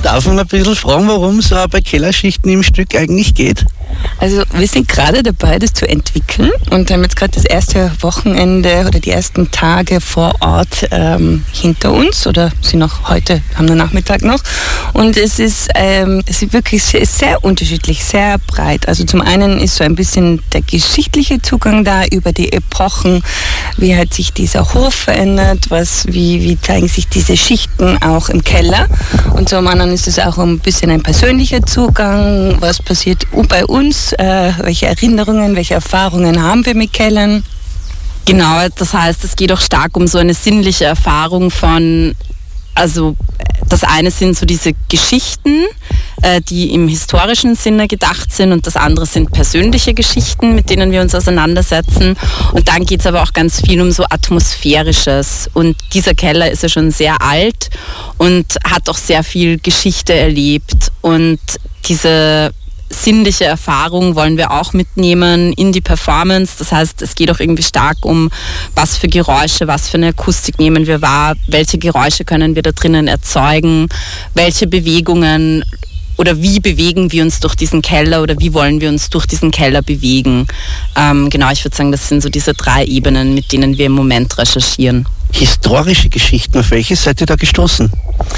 Darf man ein bisschen fragen, worum es bei Kellerschichten im Stück eigentlich geht? Also wir sind gerade dabei, das zu entwickeln und haben jetzt gerade das erste Wochenende oder die ersten Tage vor Ort hinter uns oder sind noch heute, haben wir Nachmittag noch. Und es ist wirklich sehr unterschiedlich, sehr breit. Also zum einen ist so ein bisschen der geschichtliche Zugang da über die Epochen, wie hat sich dieser Hof verändert, wie zeigen sich diese Schichten auch im Keller. Und zum anderen ist es auch ein bisschen ein persönlicher Zugang, was passiert bei uns, welche Erinnerungen, welche Erfahrungen haben wir mit Kellern. Genau, das heißt, es geht auch stark um so eine sinnliche Erfahrung von, also das eine sind so diese Geschichten, die im historischen Sinne gedacht sind und das andere sind persönliche Geschichten, mit denen wir uns auseinandersetzen. Und dann geht es aber auch ganz viel um so Atmosphärisches. Und dieser Keller ist ja schon sehr alt und hat auch sehr viel Geschichte erlebt. Und diese sinnliche Erfahrung wollen wir auch mitnehmen in die Performance. Das heißt, es geht auch irgendwie stark um, was für Geräusche, was für eine Akustik nehmen wir wahr, welche Geräusche können wir da drinnen erzeugen, welche Bewegungen oder wie bewegen wir uns durch diesen Keller oder wie wollen wir uns durch diesen Keller bewegen. Genau, ich würde sagen, das sind so diese 3 Ebenen, mit denen wir im Moment recherchieren. Historische Geschichten, auf welche seid ihr da gestoßen?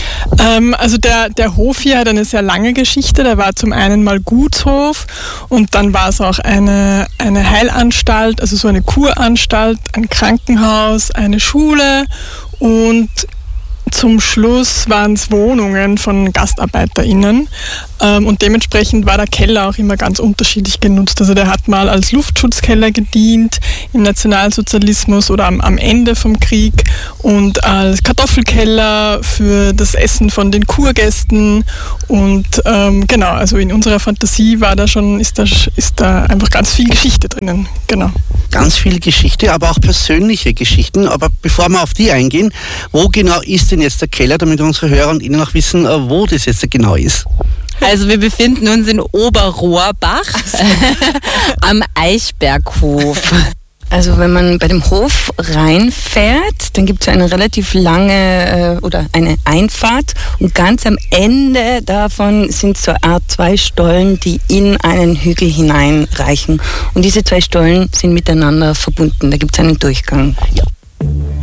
Also der Hof hier hat eine sehr lange Geschichte. Der war zum einen mal Gutshof und dann war es auch eine Heilanstalt, also so eine Kuranstalt, ein Krankenhaus, eine Schule und zum Schluss waren es Wohnungen von GastarbeiterInnen und dementsprechend war der Keller auch immer ganz unterschiedlich genutzt. Also der hat mal als Luftschutzkeller gedient im Nationalsozialismus oder am Ende vom Krieg und als Kartoffelkeller für das Essen von den Kurgästen und genau, also in unserer Fantasie war da schon, ist da einfach ganz viel Geschichte drinnen, genau. Ganz viel Geschichte, aber auch persönliche Geschichten. Aber bevor wir auf die eingehen, wo genau ist denn jetzt der Keller, damit unsere Hörer und Ihnen auch wissen, wo das jetzt genau ist? Also wir befinden uns in Oberrohrbach am Eichberghof. Also wenn man bei dem Hof reinfährt, dann gibt es eine relativ lange oder eine Einfahrt und ganz am Ende davon sind so eine Art 2 Stollen, die in einen Hügel hineinreichen. Und diese 2 Stollen sind miteinander verbunden, da gibt es einen Durchgang. Ja.